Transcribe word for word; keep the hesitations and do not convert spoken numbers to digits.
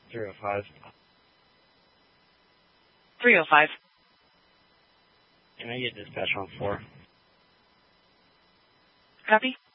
three oh five. three oh five. Can I get dispatch on four? Copy.